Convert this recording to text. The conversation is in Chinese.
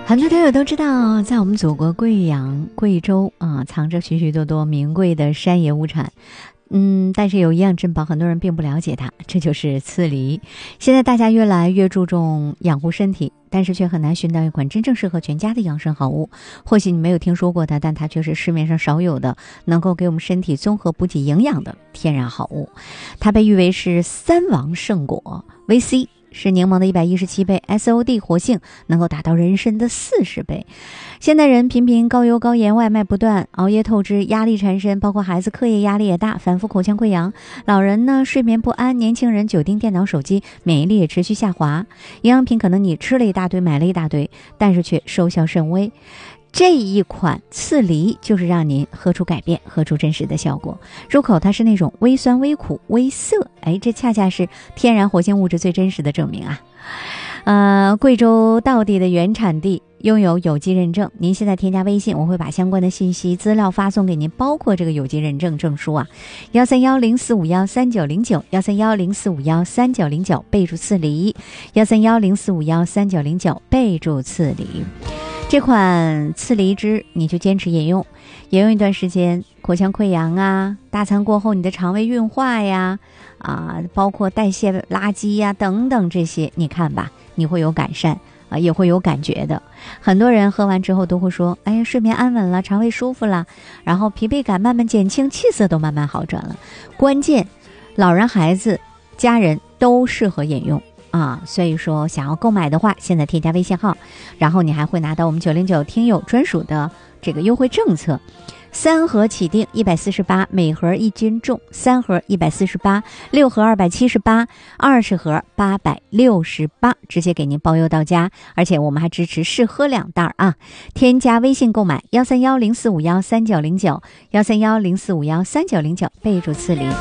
很多听友都知道，在我们祖国贵阳、贵州藏着许许多多名贵的山野物产。但是有一样珍宝，很多人并不了解它，这就是刺梨。现在大家越来越注重养护身体，但是却很难寻到一款真正适合全家的养生好物。或许你没有听说过它，但它却是市面上少有的能够给我们身体综合补给营养的天然好物。它被誉为是三王圣果 ，VC 是柠檬的117倍， SOD 活性能够达到人参的40倍。现代人频频高油高盐，外卖不断，熬夜透支，压力缠身，包括孩子课业压力也大，反复口腔溃疡，老人呢睡眠不安，年轻人久盯电脑手机，免疫力也持续下滑。营养品可能你吃了一大堆，买了一大堆，但是却收效甚微。这一款刺梨就是让您喝出改变，喝出真实的效果。入口它是那种微酸微苦微涩，这恰恰是天然活性物质最真实的证明啊。贵州道地的原产地，拥有有机认证。您现在添加微信，我会把相关的信息资料发送给您，包括这个有机认证证书13104513909 13104513909，备注刺梨13104513909，备注刺梨。这款刺梨汁你就坚持饮用一段时间，口腔溃疡啊，大餐过后你的肠胃运化呀，包括代谢垃圾呀等等这些，你看吧，你会有改善也会有感觉的。很多人喝完之后都会说，睡眠安稳了，肠胃舒服了，然后疲惫感慢慢减轻，气色都慢慢好转了。关键，老人、孩子、家人都适合饮用。所以说想要购买的话，现在添加微信号，然后你还会拿到我们909听友专属的这个优惠政策，3盒起订148，每盒1斤重，3盒148，6盒278，20盒868，直接给您包邮到家，而且我们还支持试喝2袋添加微信购买13104513909 13104513909，备注刺梨。